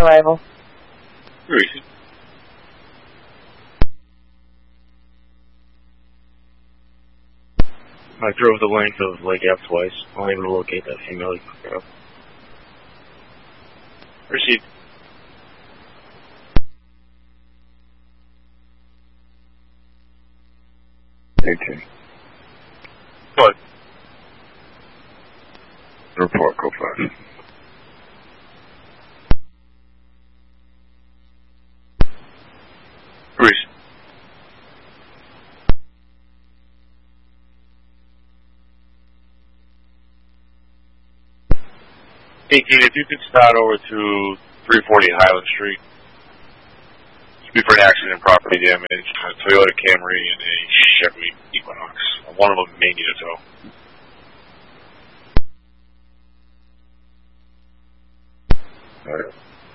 arrival. Receive. I drove the length of Lake Ave twice. I'll able to locate that female. Received. Okay. Go ahead. Report, go fast. Grease. If you could start over to 340 Highland Street. Be for an accident, property damage, a Toyota Camry, and a Chevy Equinox. One of them may need a tow. Alright.